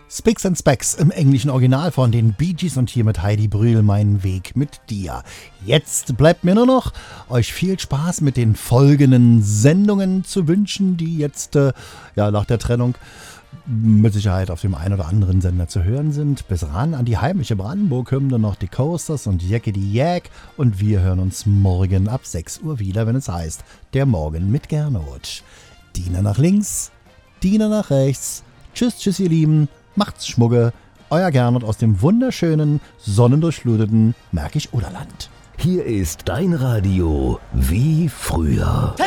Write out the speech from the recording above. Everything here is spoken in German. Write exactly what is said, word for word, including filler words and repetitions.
Spicks and Specks im englischen Original von den Bee Gees und hier mit Heidi Brühl, Mein Weg mit dir. Jetzt bleibt mir nur noch, euch viel Spaß mit den folgenden Sendungen zu wünschen, die jetzt äh, ja, nach der Trennung mit Sicherheit auf dem einen oder anderen Sender zu hören sind. Bis ran an die heimliche Brandenburg-Hymne noch die Coasters und Yakety Yak. Und wir hören uns morgen ab sechs Uhr wieder, wenn es heißt, der Morgen mit Gernot. Diener nach links, Diener nach rechts. Tschüss, tschüss ihr Lieben. Macht's Schmugge, euer Gernot aus dem wunderschönen, sonnendurchfluteten Märkisch-Oderland. Hier ist dein Radio wie früher.